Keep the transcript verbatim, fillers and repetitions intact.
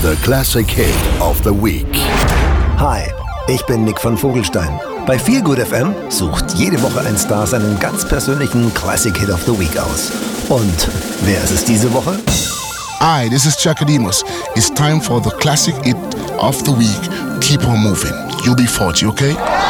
The Classic Hit of the Week. Hi, ich bin Nick von Vogelstein. Bei Feel Good F M sucht jede Woche ein Star seinen ganz persönlichen Classic Hit of the Week aus. Und wer ist es diese Woche? Hi, this is Chakademos. It's time for the Classic Hit of the Week. Keep on moving. U B forty, okay?